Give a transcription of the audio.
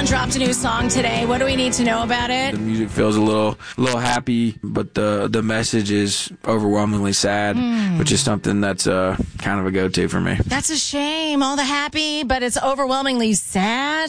John dropped a new song today. What do we need to know about it? The music feels a little happy, but the message is overwhelmingly sad, which is something that's kind of a go-to for me. That's a shame. All the happy, but it's overwhelmingly sad.